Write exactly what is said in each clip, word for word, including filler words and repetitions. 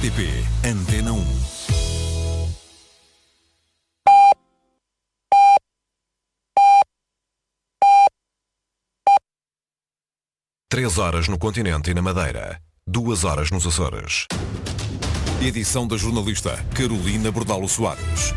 R T P Antena um. Três horas no continente e na Madeira. Duas horas nos Açores. Edição da jornalista Carolina Bordalo Soares.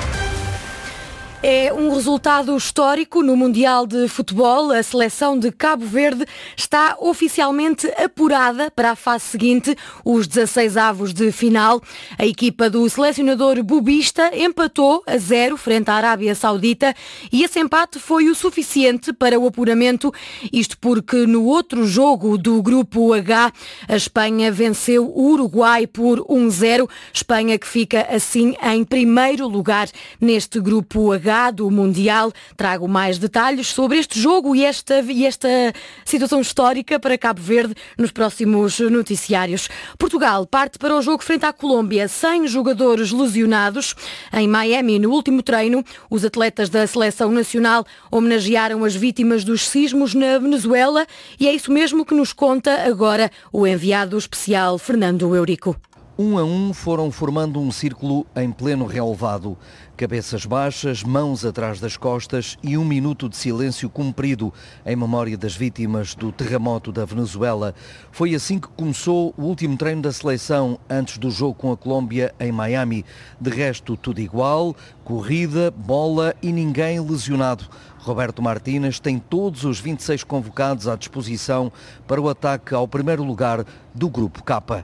É um resultado histórico no Mundial de Futebol. A seleção de Cabo Verde está oficialmente apurada para a fase seguinte, os dezasseis avos de final. A equipa do selecionador bubista empatou a zero frente à Arábia Saudita e esse empate foi o suficiente para o apuramento. Isto porque no outro jogo do Grupo H, a Espanha venceu o Uruguai por um zero. Espanha que fica assim em primeiro lugar neste Grupo H do Mundial. Trago mais detalhes sobre este jogo e esta, e esta situação histórica para Cabo Verde nos próximos noticiários. Portugal parte para o jogo frente à Colômbia sem jogadores lesionados. Em Miami, no último treino, os atletas da Seleção Nacional homenagearam as vítimas dos sismos na Venezuela e é isso mesmo que nos conta agora o enviado especial Fernando Eurico. Um a um foram formando um círculo em pleno relevado. Cabeças baixas, mãos atrás das costas e um minuto de silêncio cumprido em memória das vítimas do terremoto da Venezuela. Foi assim que começou o último treino da seleção antes do jogo com a Colômbia em Miami. De resto, tudo igual, corrida, bola e ninguém lesionado. Roberto Martínez tem todos os vinte e seis convocados à disposição para o ataque ao primeiro lugar do Grupo K.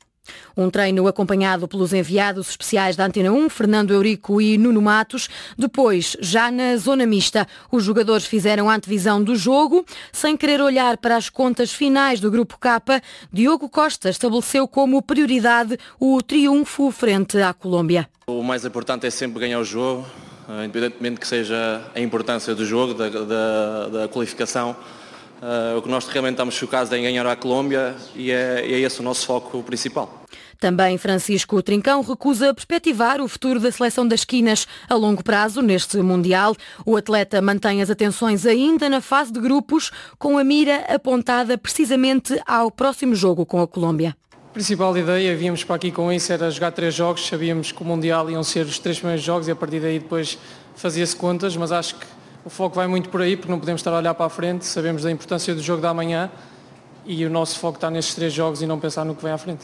Um treino acompanhado pelos enviados especiais da Antena um, Fernando Eurico e Nuno Matos. Depois, já na zona mista, os jogadores fizeram a antevisão do jogo. Sem querer olhar para as contas finais do Grupo K, Diogo Costa estabeleceu como prioridade o triunfo frente à Colômbia. O mais importante é sempre ganhar o jogo, independentemente que seja a importância do jogo, da, da, da qualificação. Uh, o que nós realmente estamos focados é em ganhar a Colômbia e é, é esse o nosso foco principal. Também Francisco Trincão recusa perspectivar o futuro da seleção das esquinas a longo prazo neste Mundial. O atleta mantém as atenções ainda na fase de grupos, com a mira apontada precisamente ao próximo jogo com a Colômbia. A principal ideia, víamos para aqui com isso, era jogar três jogos. Sabíamos que o Mundial iam ser os três primeiros jogos e a partir daí depois fazia-se contas, mas acho que o foco vai muito por aí, porque não podemos estar a olhar para a frente, sabemos da importância do jogo da manhã e o nosso foco está nestes três jogos e não pensar no que vem à frente.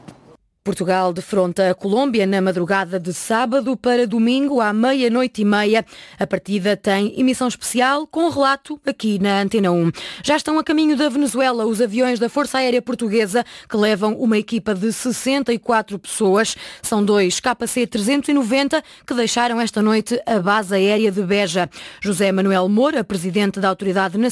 Portugal defronta a Colômbia na madrugada de sábado para domingo à meia-noite e meia. A partida tem emissão especial com relato aqui na Antena um. Já estão a caminho da Venezuela os aviões da Força Aérea Portuguesa que levam uma equipa de sessenta e quatro pessoas. São dois K C trezentos e noventa que deixaram esta noite a base aérea de Beja. José Manuel Moura, presidente da Autoridade Nacional